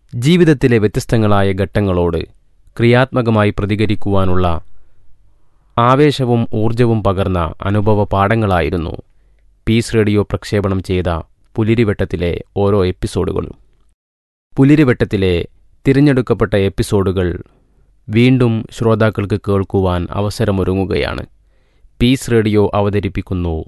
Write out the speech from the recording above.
ജീവിതത്തിലെ വ്യത്യസ്തങ്ങളായ ഘട്ടങ്ങളോട് ക്രിയാത്മകമായി പ്രതികരിക്കുവാനുള്ള ആവേശവും ഊർജവും പകർന്ന അനുഭവ പാഠങ്ങളായിരുന്നു പീസ് റേഡിയോ പ്രക്ഷേപണം ചെയ്ത പുലരിവെട്ടത്തിലെ ഓരോ എപ്പിസോഡുകളും. പുലരിവെട്ടത്തിലെ തിരഞ്ഞെടുക്കപ്പെട്ട എപ്പിസോഡുകൾ വീണ്ടും ശ്രോതാക്കൾക്ക് കേൾക്കുവാൻ അവസരമൊരുങ്ങുകയാണ്. പീസ് റേഡിയോ അവതരിപ്പിക്കുന്നു